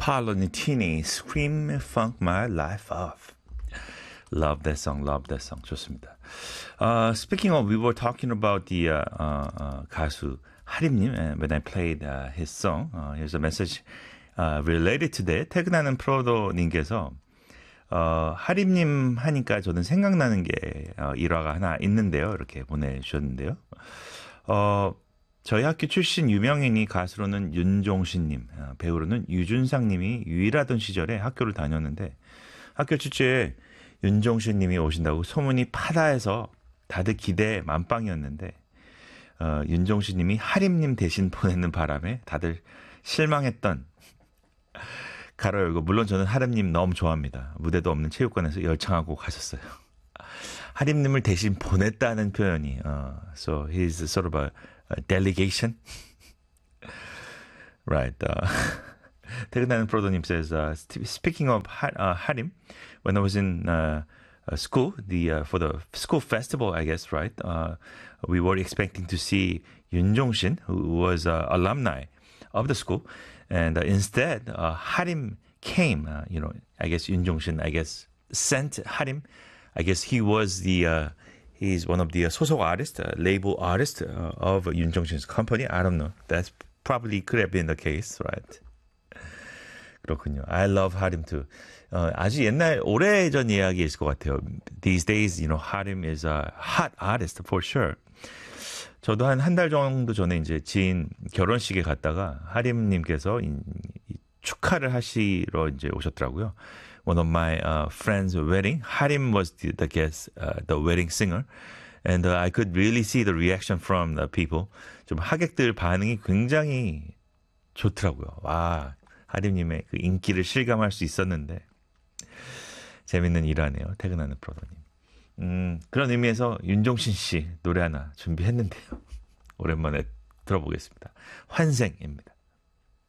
Paolo Nutini, Scream Funk My Life Off. Love that song, love that song. 좋습니다. Speaking of, we were talking about the 가수 하림님 when I played his song. Here's a message related to that. 퇴근하는 프로도님께서 하림님 하니까 저는 생각나는 게 일화가 하나 있는데요. 이렇게 보내주셨는데요. 저희 학교 출신 유명인이 가수로는 윤종신님, 배우로는 유준상님이 유일하던 시절에 학교를 다녔는데 학교 축제에 윤종신님이 오신다고 소문이 파다해서 다들 기대 만빵이었는데 윤종신님이 하림님 대신 보내는 바람에 다들 실망했던 가로 열고 물론 저는 하림님 너무 좋아합니다. 무대도 없는 체육관에서 열창하고 가셨어요. 하림님을 대신 보냈다는 표현이 so he's sort of a delegation. Right. 퇴근하는 프로도님 says, speaking of 하림, when I was in school, for the school festival, I guess, right? We were expecting to see Yoon Jong-shin, who was alumni of the school, and instead, Harim came. I guess Yoon Jong-shin, sent Harim. I guess he was he's one of the 소속 artists, label artists of Yoon Jong-shin's company. I don't know. That's probably could have been the case, right? 그렇군요. I love Harim too. 아주 옛날 오래전 이야기일 것 같아요. These days, Harim is a hot artist for sure. 저도 한 달 정도 전에 이제 지인 결혼식에 갔다가 하림님께서 축하를 하시러 이제 오셨더라고요. One of my friends' wedding, Harim was the guest, the wedding singer, and I could really see the reaction from the people. 좀 하객들 반응이 굉장히 좋더라고요. 와, 하림님의 그 인기를 실감할 수 있었는데 재밌는 일화네요. 퇴근하는 프로도님. 그런 의미에서 윤종신 씨 노래 하나 준비했는데요. 오랜만에 들어보겠습니다. 환생입니다.